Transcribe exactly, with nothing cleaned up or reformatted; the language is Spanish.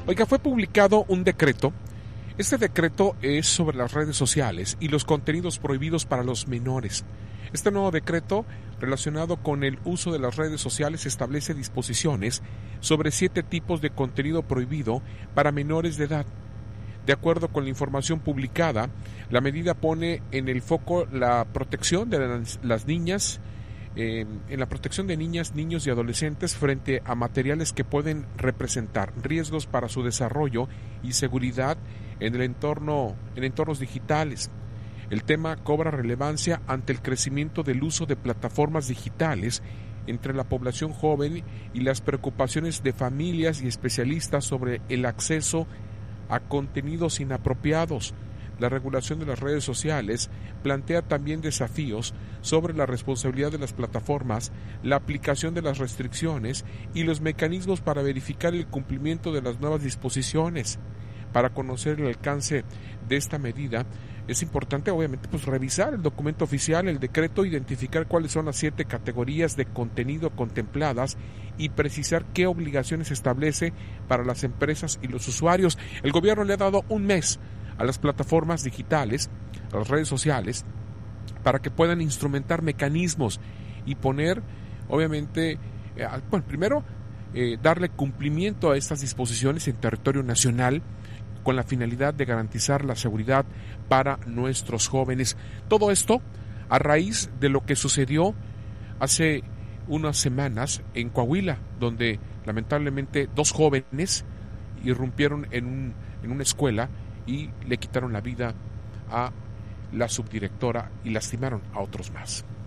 Oiga, fue publicado un decreto. Este decreto es sobre las redes sociales y los contenidos prohibidos para los menores. Este nuevo decreto, relacionado con el uso de las redes sociales, establece disposiciones sobre siete tipos de contenido prohibido para menores de edad. De acuerdo con la información publicada, la medida pone en el foco la protección de las, las niñas, eh, en la protección de niñas, niños y adolescentes frente a materiales que pueden representar riesgos para su desarrollo y seguridad en el entorno, en entornos digitales. El tema cobra relevancia ante el crecimiento del uso de plataformas digitales entre la población joven y las preocupaciones de familias y especialistas sobre el acceso a contenidos inapropiados. La regulación de las redes sociales plantea también desafíos sobre la responsabilidad de las plataformas, la aplicación de las restricciones y los mecanismos para verificar el cumplimiento de las nuevas disposiciones. Para conocer el alcance de esta medida, es importante obviamente pues revisar el documento oficial, el decreto, identificar cuáles son las siete categorías de contenido contempladas y precisar qué obligaciones establece para las empresas y los usuarios. El gobierno le ha dado un mes a las plataformas digitales, a las redes sociales, para que puedan instrumentar mecanismos y poner, obviamente, eh, bueno, primero, eh, darle cumplimiento a estas disposiciones en territorio nacional, con la finalidad de garantizar la seguridad para nuestros jóvenes. Todo esto a raíz de lo que sucedió hace unas semanas en Coahuila, donde lamentablemente dos jóvenes irrumpieron en, un, en una escuela y le quitaron la vida a la subdirectora y lastimaron a otros más.